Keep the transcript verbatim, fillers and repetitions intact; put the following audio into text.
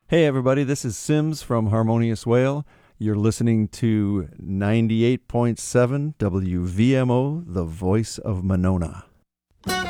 Hey everybody, this is Sims from Harmonious Whale. You're listening to ninety-eight point seven W V M O, the voice of Monona.